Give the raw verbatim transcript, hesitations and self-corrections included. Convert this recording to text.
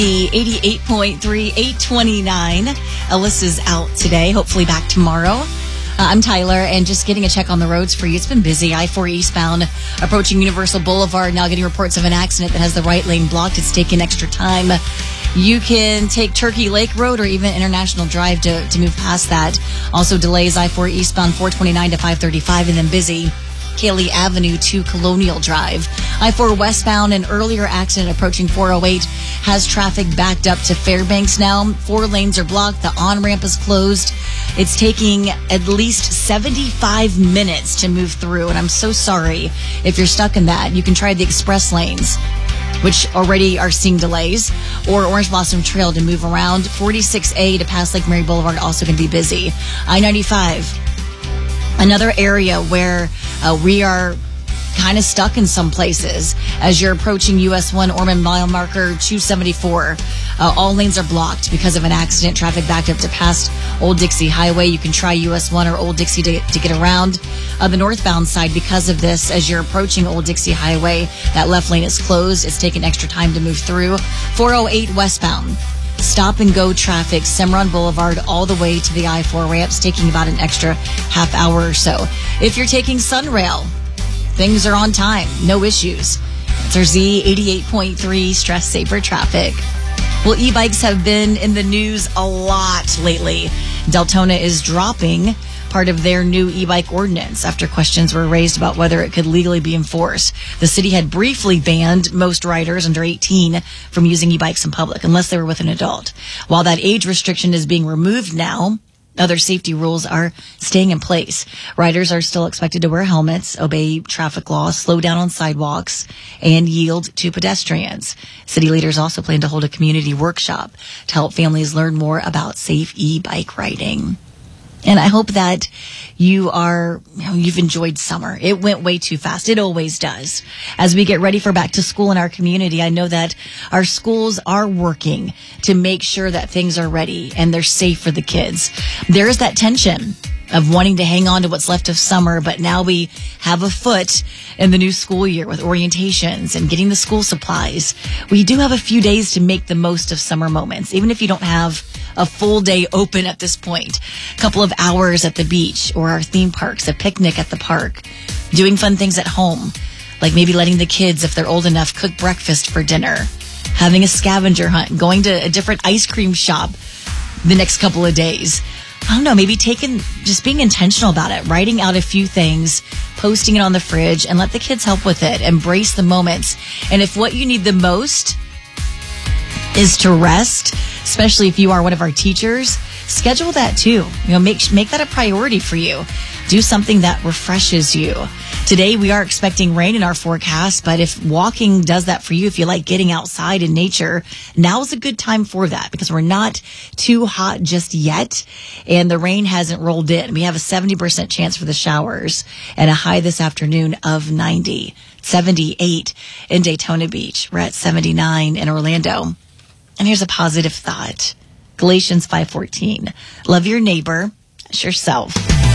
eighty-eight point three, eight twenty-nine. Ellis is out today, hopefully back tomorrow. Uh, I'm Tyler, and just getting a check on the roads for you. It's been busy. I four eastbound, approaching Universal Boulevard, now getting reports of an accident that has the right lane blocked. It's taking extra time. You can take Turkey Lake Road or even International Drive to, to move past that. Also delays I four eastbound, four twenty-nine to five thirty-five, and then busy Cayley Avenue to Colonial Drive. I four westbound, an earlier accident approaching four oh eight has traffic backed up to Fairbanks now. Four lanes are blocked. The on-ramp is closed. It's taking at least seventy-five minutes to move through, and I'm so sorry if you're stuck in that. You can try the express lanes, which already are seeing delays, or Orange Blossom Trail to move around. forty-six A to past Lake Mary Boulevard, also going to be busy. I ninety-five, another area where uh, we are kind of stuck in some places as you're approaching U S one Ormond mile marker two seventy-four. Uh, all lanes are blocked because of an accident. Traffic backed up to past Old Dixie Highway. You can try U S one or Old Dixie to, to get around uh, the northbound side because of this. As you're approaching Old Dixie Highway, that left lane is closed. It's taking extra time to move through. four oh eight westbound, stop and go traffic, Cimarron Boulevard all the way to the I four ramps, taking about an extra half hour or so. If you're taking Sunrail, things are on time, no issues. It's our Z eighty-eight point three Stress Saver Traffic. Well, e-bikes have been in the news a lot lately. Deltona is dropping part of their new e-bike ordinance after questions were raised about whether it could legally be enforced. The city had briefly banned most riders under eighteen from using e-bikes in public unless they were with an adult. While that age restriction is being removed now, other safety rules are staying in place. Riders are still expected to wear helmets, obey traffic laws, slow down on sidewalks, and yield to pedestrians. City leaders also plan to hold a community workshop to help families learn more about safe e-bike riding. And I hope that you are, you know, you've enjoyed summer. It went way too fast. It always does. As we get ready for back to school in our community, I know that our schools are working to make sure that things are ready and they're safe for the kids. There is that tension of wanting to hang on to what's left of summer, but now we have a foot in the new school year with orientations and getting the school supplies. We do have a few days to make the most of summer moments, even if you don't have a full day open at this point. A couple of hours at the beach or our theme parks, a picnic at the park, doing fun things at home, like maybe letting the kids, if they're old enough, cook breakfast for dinner, having a scavenger hunt, going to a different ice cream shop the next couple of days. I don't know, maybe taking, just being intentional about it, writing out a few things, posting it on the fridge, and let the kids help with it. Embrace the moments. And if what you need the most is to rest, especially if you are one of our teachers, schedule that too. You know, make make that a priority for you. Do something that refreshes you. Today, we are expecting rain in our forecast, but if walking does that for you, if you like getting outside in nature, now is a good time for that because we're not too hot just yet, and the rain hasn't rolled in. We have a seventy percent chance for the showers and a high this afternoon of ninety. seventy-eight in Daytona Beach. We're at seventy-nine in Orlando. And here's a positive thought. Galatians five fourteen. Love your neighbor as yourself.